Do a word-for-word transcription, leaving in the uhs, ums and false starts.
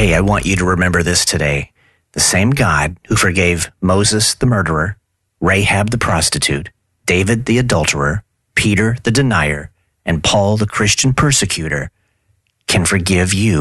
Hey, I want you to remember this today. The same God who forgave Moses the murderer, Rahab the prostitute, David the adulterer, Peter the denier, and Paul the Christian persecutor can forgive you